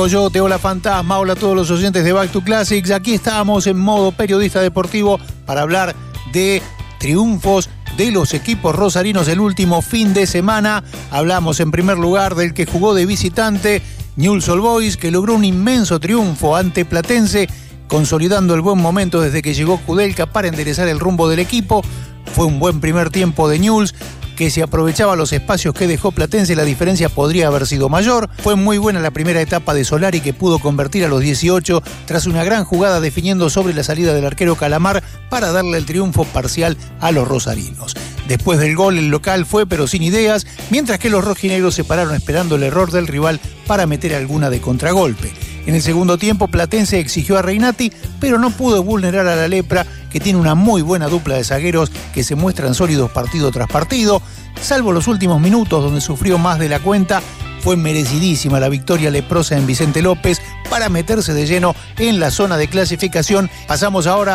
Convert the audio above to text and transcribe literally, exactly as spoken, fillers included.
Yo, te hola Fantasma, hola a todos los oyentes de Back to Classics. Aquí estamos en modo periodista deportivo para hablar de triunfos de los equipos rosarinos el último fin de semana. Hablamos en primer lugar del que jugó de visitante, Newell's Old Boys, que logró un inmenso triunfo ante Platense, consolidando el buen momento desde que llegó Kudelka para enderezar el rumbo del equipo. Fue un buen primer tiempo de Newell's, que si aprovechaba los espacios que dejó Platense, la diferencia podría haber sido mayor. Fue muy buena la primera etapa de Solari, que pudo convertir a los dieciocho tras una gran jugada definiendo sobre la salida del arquero Calamar para darle el triunfo parcial a los rosarinos. Después del gol, el local fue pero sin ideas, mientras que los rojinegros se pararon esperando el error del rival para meter alguna de contragolpe. En el segundo tiempo, Platense exigió a Reinati, pero no pudo vulnerar a la Lepra, que tiene una muy buena dupla de zagueros que se muestran sólidos partido tras partido. Salvo los últimos minutos, donde sufrió más de la cuenta, fue merecidísima la victoria leprosa en Vicente López para meterse de lleno en la zona de clasificación. Pasamos ahora